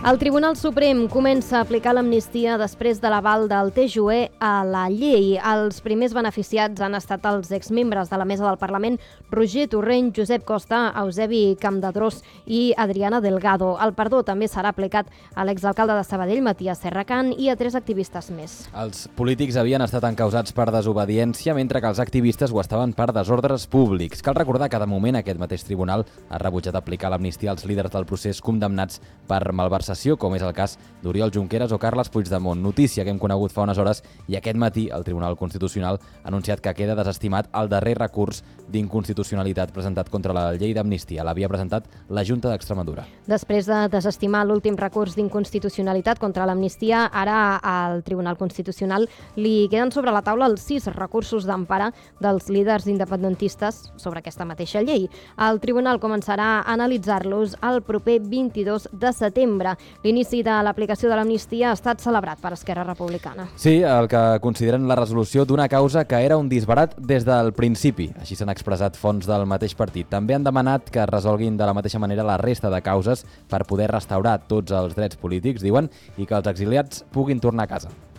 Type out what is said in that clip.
El Tribunal Suprem comença a aplicar l'amnistia després de l'aval del TJUE a la llei. Els primers beneficiats han estat els exmembres de la Mesa del Parlament Roger Torrent, Josep Costa, Eusebi Campdedrós i Adriana Delgado. El perdó també serà aplicat a l'exalcalde de Sabadell, Matías Serracant, i a 3 activistes més. Els polítics havien estat encausats per desobediència, mentre que els activistes ho estaven per desordres públics. Cal recordar que de moment aquest mateix tribunal ha rebutjat aplicar l'amnistia als líders del procés condemnats per malversació, com és el cas d'Oriol Junqueras o Carles Puigdemont. Notícia que hem conegut fa unes hores i aquest matí el Tribunal Constitucional ha anunciat que queda desestimat el darrer recurs d'inconstitucionalitat presentat contra la llei d'amnistia. L'havia presentat la Junta d'Extremadura. Després de desestimar l'últim recurs d'inconstitucionalitat contra l'amnistia, ara al Tribunal Constitucional li queden sobre la taula els 6 recursos d'empara dels líders independentistes sobre aquesta mateixa llei. El tribunal començarà a analitzar-los el proper 22 de setembre. L'inici de l'aplicació de l'amnistia ha estat celebrat per Esquerra Republicana. Sí, el que consideren la resolució d'una causa que era un disbarat des del principi. Així s'han expressat fonts del mateix partit. També han demanat que es resolguin de la mateixa manera la resta de causes per poder restaurar tots els drets polítics, diuen, i que els exiliats puguin tornar a casa.